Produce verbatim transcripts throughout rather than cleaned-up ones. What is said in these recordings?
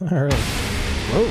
All right. Whoa.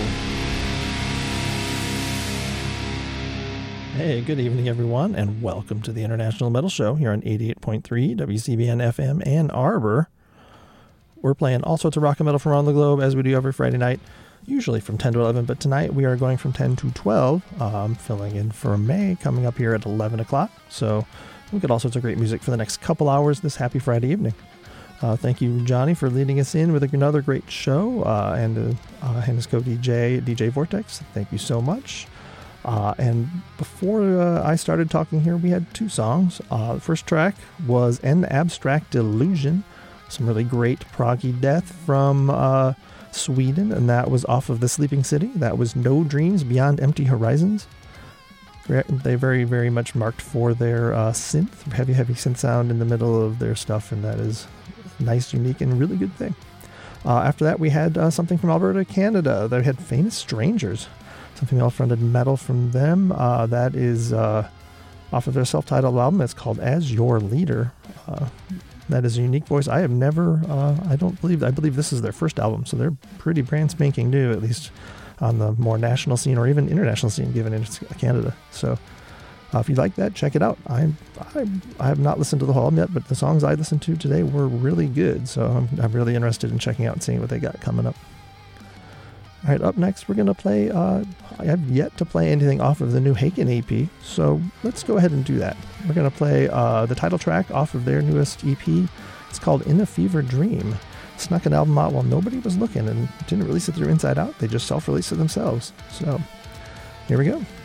Hey, good evening, everyone, and welcome to the International Metal Show here on eighty-eight point three W C B N F M Ann Arbor. We're playing all sorts of rock and metal from around the globe, as we do every Friday night, usually from ten to eleven, but tonight we are going from ten to twelve, um, filling in for May, coming up here at eleven o'clock. So we'll get all sorts of great music for the next couple hours this happy Friday evening. Uh, thank you, Johnny, for leading us in with another great show, uh, and uh, uh, and his co-D J, D J Vortex. Thank you so much. Uh, and before uh, I started talking here, we had two songs. Uh, the first track was An Abstract Illusion, some really great proggy death from uh, Sweden, and that was off of The Sleeping City. That was No Dreams Beyond Empty Horizons. They very, very much marked for their uh, synth, heavy, heavy synth sound in the middle of their stuff, and that is nice, unique, and really good thing. Uh, after that, we had uh, something from Alberta, Canada. They had Famous Strangers, some female-fronted metal from them. Uh, that is uh, off of their self-titled album. It's called As Your Leader. Uh, that is a unique voice. I have never, uh, I don't believe, I believe this is their first album, so they're pretty brand spanking new, at least on the more national scene or even international scene, given it's Canada. So uh, if you like that, check it out. I, I I have not listened to the whole album yet, but the songs I listened to today were really good, so I'm, I'm really interested in checking out and seeing what they got coming up. All right, up next, we're going to play, uh, I have yet to play anything off of the new Haken E P, so let's go ahead and do that. We're going to play uh, the title track off of their newest E P. It's called In a Fever Dream. Snuck an album out while nobody was looking and didn't release it through Inside Out. They just self-released it themselves. So, here we go.